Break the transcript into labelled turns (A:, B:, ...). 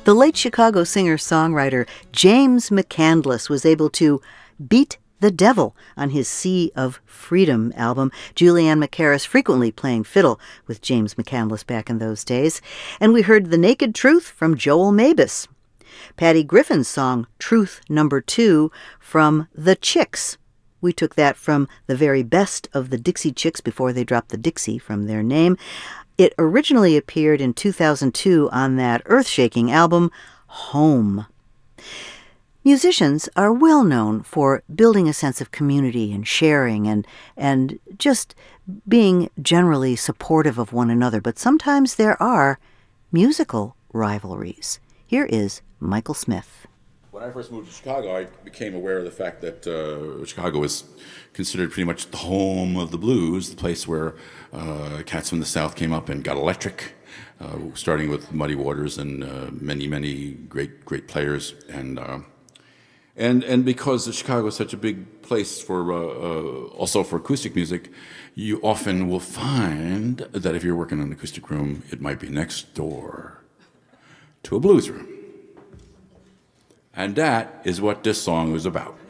A: The late Chicago singer-songwriter James McCandless was able to beat the devil on his Sea of Freedom album. Julianne Maccaris frequently playing fiddle with James McCandless back in those days. And we heard The Naked Truth from Joel Mabus. Patty Griffin's song Truth Number 2 from The Chicks. We took that from the very best of the Dixie Chicks before they dropped the Dixie from their name. It originally appeared in 2002 on that earth-shaking album, Home. Musicians are well known for building a sense of community and sharing and just being generally supportive of one another, but sometimes there are musical rivalries. Here is Michael Smith.
B: When I first moved to Chicago, I became aware of the fact that Chicago was considered pretty much the home of the blues, the place where cats from the South came up and got electric, starting with Muddy Waters and many great players. And because Chicago is such a big place for also for acoustic music, you often will find that if you're working in an acoustic room, it might be next door to a blues room. And that is what this song was about.